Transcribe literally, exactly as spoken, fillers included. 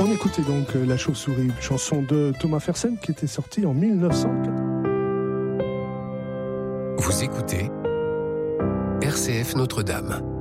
On écoutait donc La Chauve-souris, chanson de Thomas Fersen qui était sortie en mille neuf cent quatre. Vous écoutez R C F Notre-Dame.